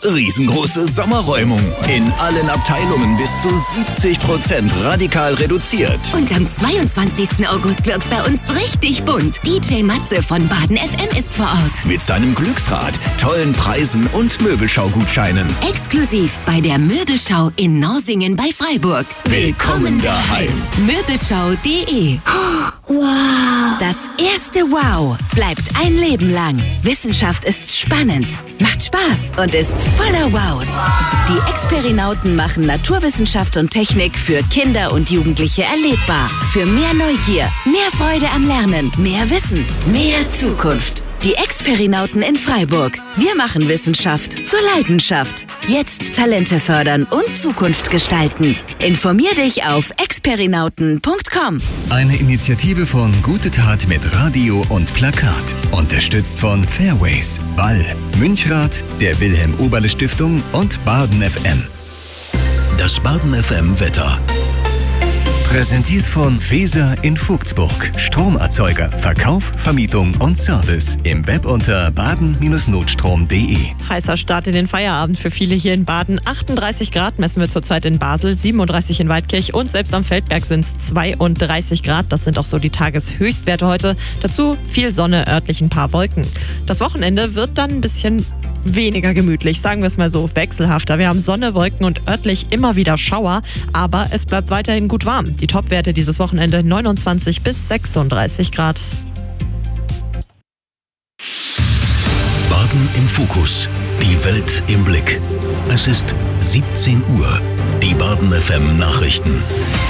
Riesengroße Sommerräumung. In allen Abteilungen bis zu 70% radikal reduziert. Und am 22. August wird's bei uns richtig bunt. DJ Matze von Baden FM ist vor Ort. Mit seinem Glücksrad, tollen Preisen und Möbelschau-Gutscheinen. Exklusiv bei der Möbelschau in Norsingen bei Freiburg. Willkommen daheim. Möbelschau.de. Wow. Das erste Wow bleibt ein Leben lang. Wissenschaft ist spannend, macht Spaß und ist voller Wows. Die Experinauten machen Naturwissenschaft und Technik für Kinder und Jugendliche erlebbar. Für mehr Neugier, mehr Freude am Lernen, mehr Wissen, mehr Zukunft. Die Experinauten in Freiburg. Wir machen Wissenschaft zur Leidenschaft. Jetzt Talente fördern und Zukunft gestalten. Informier dich auf experinauten.com. Eine Initiative von Gute Tat mit Radio und Plakat. Unterstützt von Fairways, Ball, Münchrat, der Wilhelm-Oberle-Stiftung und Baden FM. Das Baden FM Wetter. Präsentiert von Feser in Vogtsburg. Stromerzeuger, Verkauf, Vermietung und Service. Im Web unter baden-notstrom.de. Heißer Start in den Feierabend für viele hier in Baden. 38 Grad messen wir zurzeit in Basel, 37 in Waldkirch und selbst am Feldberg sind es 32 Grad. Das sind auch so die Tageshöchstwerte heute. Dazu viel Sonne, örtlich ein paar Wolken. Das Wochenende wird dann ein bisschen weniger gemütlich, sagen wir es mal so, wechselhafter. Wir haben Sonne, Wolken und örtlich immer wieder Schauer, aber es bleibt weiterhin gut warm. Die Topwerte dieses Wochenende 29 bis 36 Grad. Baden im Fokus. Die Welt im Blick. Es ist 17 Uhr. Die Baden FM Nachrichten.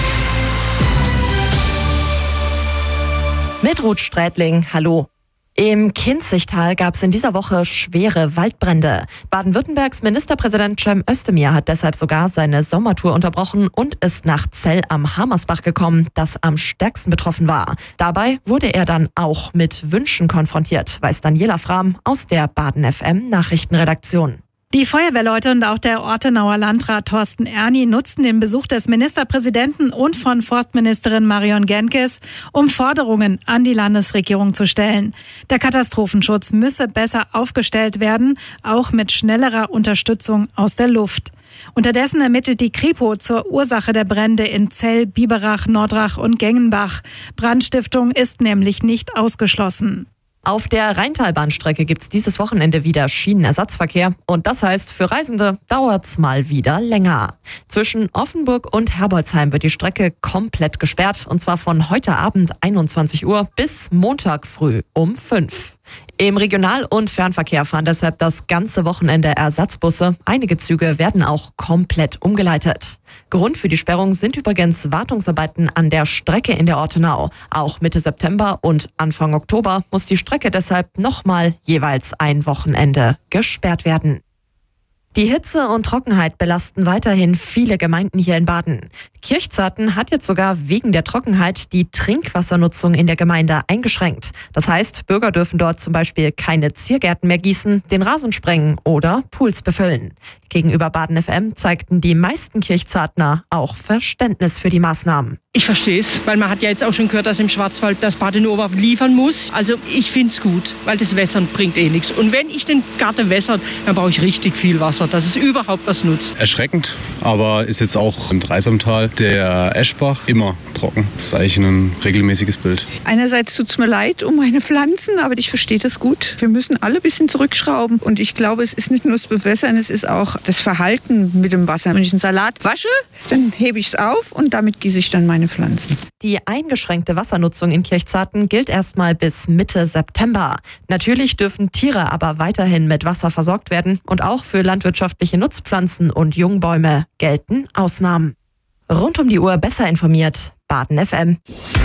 Mit Ruth Strätling, hallo. Im Kinzigtal gab es in dieser Woche schwere Waldbrände. Baden-Württembergs Ministerpräsident Cem Özdemir hat deshalb sogar seine Sommertour unterbrochen und ist nach Zell am Hamersbach gekommen, das am stärksten betroffen war. Dabei wurde er dann auch mit Wünschen konfrontiert, weiß Daniela Frahm aus der Baden FM Nachrichtenredaktion. Die Feuerwehrleute und auch der Ortenauer Landrat Thorsten Erni nutzten den Besuch des Ministerpräsidenten und von Forstministerin Marion Genkes, um Forderungen an die Landesregierung zu stellen. Der Katastrophenschutz müsse besser aufgestellt werden, auch mit schnellerer Unterstützung aus der Luft. Unterdessen ermittelt die Kripo zur Ursache der Brände in Zell, Biberach, Nordrach und Gengenbach. Brandstiftung ist nämlich nicht ausgeschlossen. Auf der Rheintalbahnstrecke gibt's dieses Wochenende wieder Schienenersatzverkehr und das heißt, für Reisende dauert's mal wieder länger. Zwischen Offenburg und Herbolzheim wird die Strecke komplett gesperrt und zwar von heute Abend 21 Uhr bis Montag früh um 5. Im Regional- und Fernverkehr fahren deshalb das ganze Wochenende Ersatzbusse. Einige Züge werden auch komplett umgeleitet. Grund für die Sperrung sind übrigens Wartungsarbeiten an der Strecke in der Ortenau. Auch Mitte September und Anfang Oktober muss die Strecke deshalb nochmal jeweils ein Wochenende gesperrt werden. Die Hitze und Trockenheit belasten weiterhin viele Gemeinden hier in Baden. Kirchzarten hat jetzt sogar wegen der Trockenheit die Trinkwassernutzung in der Gemeinde eingeschränkt. Das heißt, Bürger dürfen dort zum Beispiel keine Ziergärten mehr gießen, den Rasen sprengen oder Pools befüllen. Gegenüber Baden FM zeigten die meisten Kirchzartner auch Verständnis für die Maßnahmen. Ich verstehe es, weil man hat ja jetzt auch schon gehört, dass im Schwarzwald das Badenova liefern muss. Also ich finde es gut, weil das Wässern bringt eh nichts. Und wenn ich den Garten wässere, dann brauche ich richtig viel Wasser, dass es überhaupt was nutzt. Erschreckend, aber ist jetzt auch im Dreisamtal der Eschbach immer trocken. Das ist eigentlich ein regelmäßiges Bild. Einerseits tut es mir leid um meine Pflanzen, aber ich verstehe das gut. Wir müssen alle ein bisschen zurückschrauben. Und ich glaube, es ist nicht nur das Bewässern, es ist auch das Verhalten mit dem Wasser. Wenn ich einen Salat wasche, dann hebe ich es auf und damit gieße ich dann meine Pflanzen. Die eingeschränkte Wassernutzung in Kirchzarten gilt erstmal bis Mitte September. Natürlich dürfen Tiere aber weiterhin mit Wasser versorgt werden und auch für landwirtschaftliche Nutzpflanzen und Jungbäume gelten Ausnahmen. Rund um die Uhr besser informiert, Baden FM.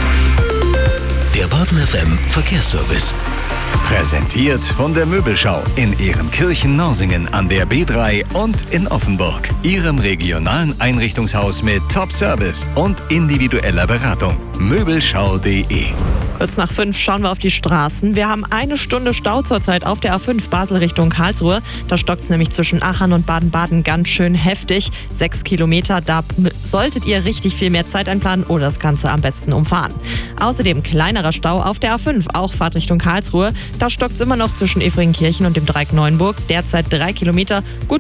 Der Baden FM Verkehrsservice. Präsentiert von der Möbelschau in Ehrenkirchen-Norsingen an der B3 und in Offenburg. Ihrem regionalen Einrichtungshaus mit Top-Service und individueller Beratung. Möbelschau.de. Kurz nach 5 schauen wir auf die Straßen. Wir haben 1 Stunde Stau zurzeit auf der A5 Basel Richtung Karlsruhe. Da stockt es nämlich zwischen Aachen und Baden-Baden ganz schön heftig. 6 Kilometer, da solltet ihr richtig viel mehr Zeit einplanen oder das Ganze am besten umfahren. Außerdem kleinerer Stau auf der A5, auch Fahrt Richtung Karlsruhe. Da stockt es immer noch zwischen Efringkirchen und dem Dreieck Neuenburg. Derzeit 3 Kilometer. Gut